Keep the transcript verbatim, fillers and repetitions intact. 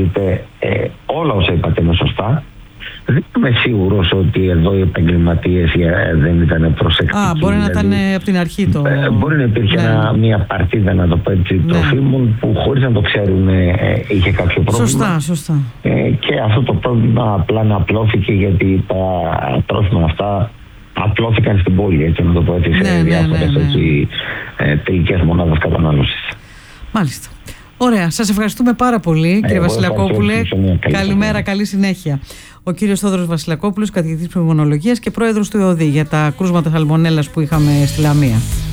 είπε, ε, όλα όσα είπατε είναι σωστά. Δεν είμαι σίγουρος ότι εδώ οι επαγγελματίες δεν ήταν προσεκτικοί. Α, μπορεί δηλαδή, να ήταν από την αρχή το... Ε, μπορεί να υπήρχε ναι. ένα, μια παρτίδα, να το πω έτσι, ναι. τροφίμων που χωρίς να το ξέρουν ε, είχε κάποιο πρόβλημα. Σωστά, σωστά. Ε, και αυτό το πρόβλημα απλά να απλώθηκε, γιατί τα τρόφιμα αυτά απλώθηκαν στην πόλη, έτσι να το πω έτσι, σε ναι, διάφορες ναι, ναι, ναι. τελικές μονάδες κατανάλωσης. Μάλιστα. Ωραία. Σας ευχαριστούμε πάρα πολύ, ε, κύριε Βασιλακόπουλε. Καλημέρα, καλή συνέχεια. Ο κύριος Θόδωρος Βασιλακόπουλος, καθηγητής πνευμονολογίας και πρόεδρος του ΕΟΔΗ για τα κρούσματα σαλμονέλας που είχαμε στη Λαμία.